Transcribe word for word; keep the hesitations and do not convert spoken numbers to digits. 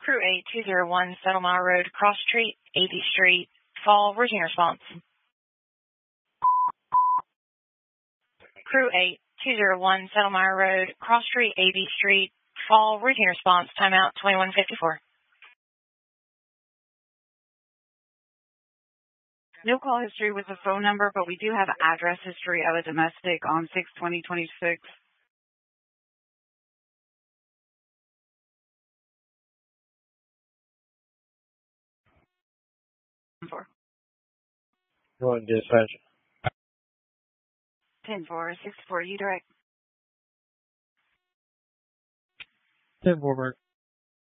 Crew eight two zero one, Settle Mile Road, Cross Street, A B Street, Fall, routine response. Crew eight two zero one, Settle Mile Road, Cross Street, A B Street, Fall, routine response, timeout twenty-one fifty-four. No call history with the phone number, but we do have address history of a domestic on six twenty twenty-six. Four. One dispatch. ten four six four, you direct. ten four,